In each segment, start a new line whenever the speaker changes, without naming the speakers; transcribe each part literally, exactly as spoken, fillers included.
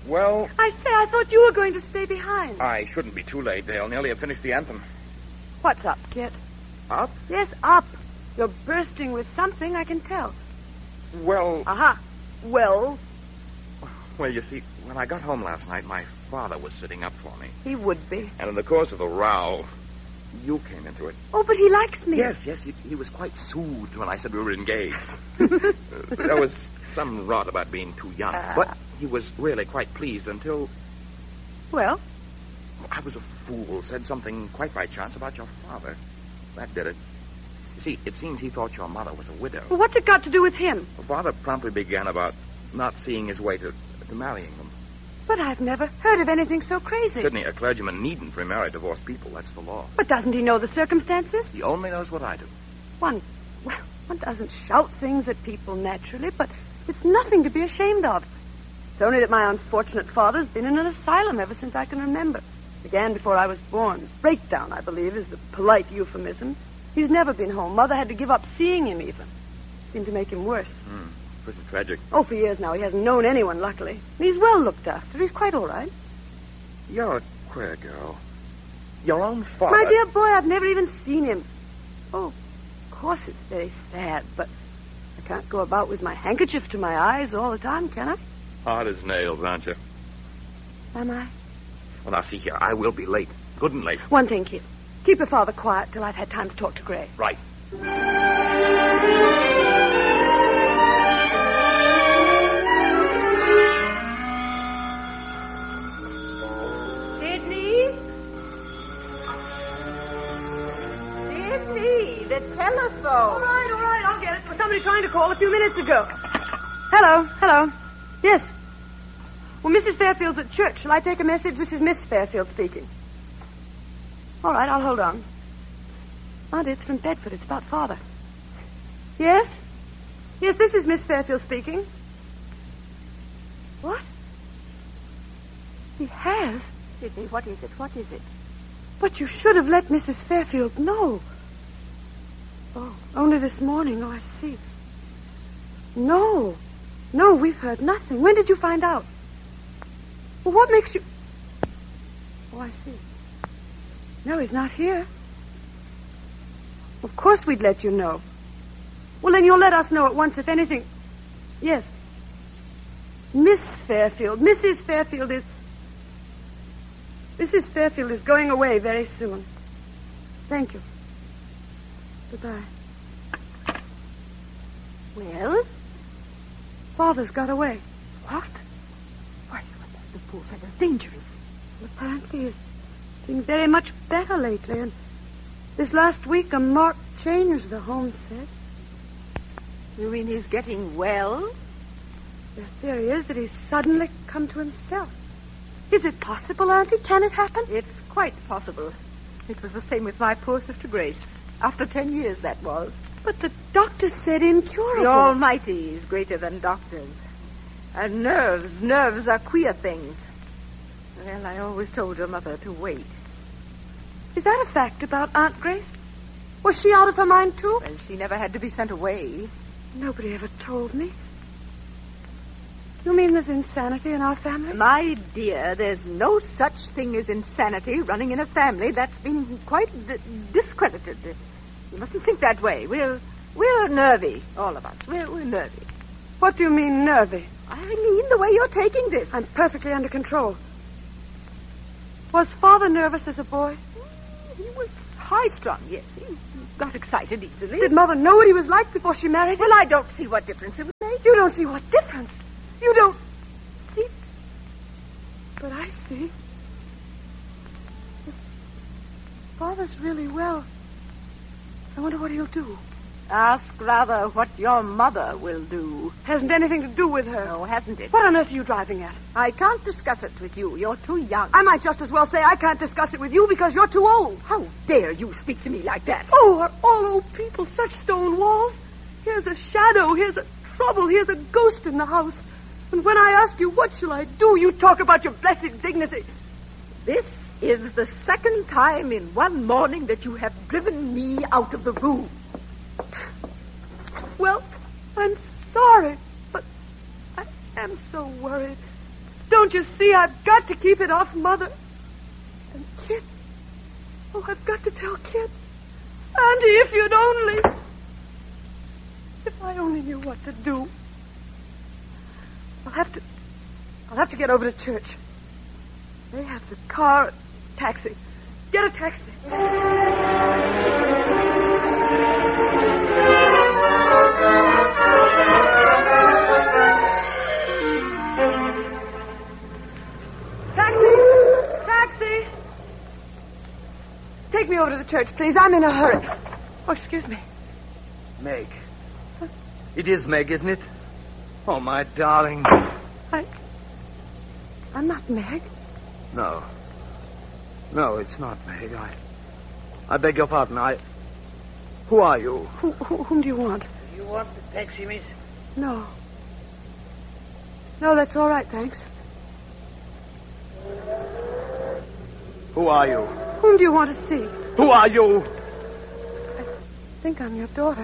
Well...
I say, I thought you were going to stay behind.
I shouldn't be too late, Dale. Nearly have finished the anthem.
What's up, Kit?
Up?
Yes, up. You're bursting with something, I can tell.
Well...
Aha. Well?
Well, you see, when I got home last night, my father was sitting up for me.
He would be.
And in the course of the row, you came into it.
Oh, but he likes me.
Yes, yes, he, he was quite soothed when I said we were engaged. There was some rot about being too young. Uh, but he was really quite pleased until...
Well?
I was a fool, said something quite by chance about your father. That did it. You see, it seems he thought your mother was a widow.
Well, what's it got to do with him?
Well, father promptly began about not seeing his way to, to marrying them.
But I've never heard of anything so crazy.
Certainly a clergyman needn't remarry divorced people. That's the law.
But doesn't he know the circumstances?
He only knows what I do.
One, well, one doesn't shout things at people naturally, but it's nothing to be ashamed of. It's only that my unfortunate father's been in an asylum ever since I can remember. Began before I was born. Breakdown, I believe, is the polite euphemism. He's never been home. Mother had to give up seeing him, even. Seemed to make him worse.
Hmm. Pretty tragic.
Oh, for years now. He hasn't known anyone, luckily. He's well looked after. He's quite all right.
You're a queer girl. Your own father...
My dear boy, I've never even seen him. Oh, of course it's very sad, but I can't go about with my handkerchief to my eyes all the time, can I?
Hard as nails, aren't you?
Am I?
Well, now, see here. I will be late. Good and late.
One thing, kid. Keep your father quiet till I've had time to talk to Gray.
Right.
Sidney? Sidney, the telephone.
All right, all right, I'll get it. There was somebody trying to call a few minutes ago. Hello, hello. Yes. Well, Missus Fairfield's at church. Shall I take a message? This is Miss Fairfield speaking. All right, I'll hold on. Auntie, it's from Bedford. It's about Father. Yes? Yes, this is Miss Fairfield speaking. What? He has?
Sidney, what is it? What is it?
But you should have let Missus Fairfield know. Oh, only this morning. Oh, I see. No. No, we've heard nothing. When did you find out? Well, what makes you... Oh, I see. No, he's not here. Of course we'd let you know. Well, then you'll let us know at once if anything... Yes. Miss Fairfield. Missus Fairfield is... Missus Fairfield is going away very soon. Thank you. Goodbye.
Well?
Father's got away.
What? Why, the poor fellow's dangerous.
Apparently he's been very much better lately, and this last week a marked change, the home said.
You mean he's getting well?
The theory is that he's suddenly come to himself. Is it possible, Auntie? Can it happen?
It's quite possible. It was the same with my poor sister Grace. After ten years, that was.
But the doctor said incurable.
The Almighty is greater than doctors. And nerves, nerves are queer things. Well, I always told your mother to wait.
Is that a fact about Aunt Grace? Was she out of her mind, too?
Well, she never had to be sent away.
Nobody ever told me. You mean there's insanity in our family?
My dear, there's no such thing as insanity running in a family. That's been quite d- discredited. You mustn't think that way. We're we're nervy, all of us. We're, we're nervy.
What do you mean, nervy?
I mean the way you're taking this.
I'm perfectly under control. Was Father nervous as a boy?
He was high-strung, yes. He got excited easily.
Did Mother know what he was like before she married him?
Well, I don't see what difference it would make.
You don't see what difference? You don't see... But I see. If Father's really well, I wonder what he'll do.
Ask rather what your mother will do.
Hasn't anything to do with her.
No, hasn't it?
What on earth are you driving at?
I can't discuss it with you. You're too young.
I might just as well say I can't discuss it with you because you're too old.
How dare you speak to me like that?
Oh, are all old people such stone walls? Here's a shadow, here's a trouble, here's a ghost in the house. And when I ask you, what shall I do, you talk about your blessed dignity.
This is the second time in one morning that you have driven me out of the room.
Well, I'm sorry, but I am so worried. Don't you see? I've got to keep it off Mother. And Kit. Oh, I've got to tell Kit. Auntie, if you'd only... If I only knew what to do. I'll have to... I'll have to get over to church. They have the car... Taxi. Get a taxi. Taxi! Taxi! Take me over to the church, please. I'm in a hurry. Oh, excuse me.
Meg. It is Meg, isn't it? Oh, my darling.
I... I'm not Meg.
No. No, it's not Meg. I... I beg your pardon. I... Who are you?
Who, who, whom do you want?
You want the taxi, miss?
No. No, that's all right, thanks.
Who are you?
Whom do you want to see?
Who are you?
I think I'm your daughter.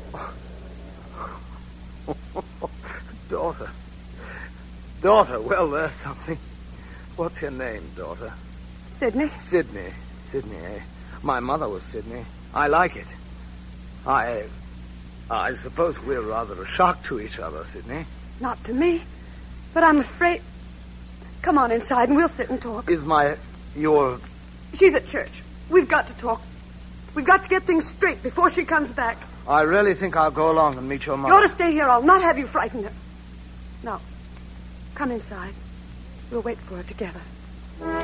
Daughter. Daughter, well, there's something. What's your name, daughter?
Sidney.
Sidney. Sidney, eh? My mother was Sidney. I like it. I... I suppose we're rather a shock to each other, Sidney.
Not to me. But I'm afraid... Come on inside and we'll sit and talk.
Is my... your...
She's at church. We've got to talk. We've got to get things straight before she comes back.
I really think I'll go along and meet your mother.
You ought to stay here. I'll not have you frighten her. Now, come inside. We'll wait for her together.